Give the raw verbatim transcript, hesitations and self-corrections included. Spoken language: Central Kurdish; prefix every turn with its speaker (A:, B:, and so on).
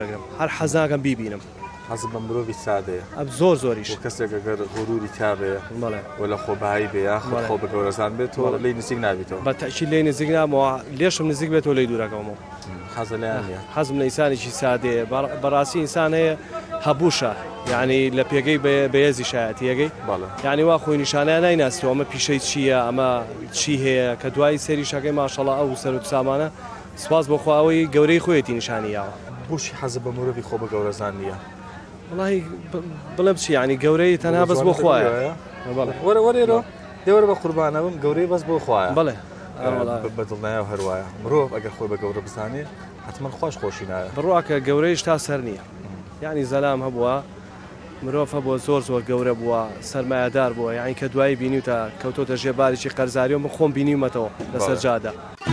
A: هەر حەزاکەم بیبینم.
B: حەز بە مرۆڤی سادەیە
A: ئەم زۆر زۆریش
B: کەسێک ئەگەر غوروری تابێ وە لە خۆبایی بێ یاخۆ خۆ بە گەورەزان بێت تۆ لێی نزیک نابێتەوە
A: بە تەکید لێی نزیک نامەوە لێشم نزیک بێتەوە لێی دوورەکەمەوە.
B: حەزە لەیان نییە
A: حەزم لە ئینسانێکی سادەیە بەڕاستی ئینسان هەیە هەبووشە یعنی لە پێگەی بەهێزی شایەتیەکەی یعنی وا خۆی نیشانیان نایناستەوە ئەمە پیشەی چییە ئەمە چی هەیە کە دوای سەریشەکەی ماشەڵڵا ئەو سەر و سامانە سپاس بۆ خواوەی گەورەی خۆیەتی نیشانیاوە.
B: بۆچی حەزە بە مرۆڤی خۆ بە گەورەزان نییە؟
A: وڵی بڵێ بچی ینی گەورەی تەنها بەس بۆ خوایە
B: وەرە وەرێرۆ دێوەرە بە قوربانەوەم گەورەی بەس بۆ خوایە
A: بڵێ
B: بەدڵنایە هەروایە مرۆڤ ئەگەر خۆی بە گەورە بزانێ حتمما خۆش خۆشی نایە
A: بڕواکە گەورەیش تا سەر نییە یعنی زەلام هەبووە مرۆڤ هەبووە زۆر زۆر گەورە بووە سەرمایه‌دار بووە یعنی کە دوایی بینیوتە کەوتۆتە ژێبارێکی قەرزاریەوە من خۆم بینیومەتەوە لەسەر جادە.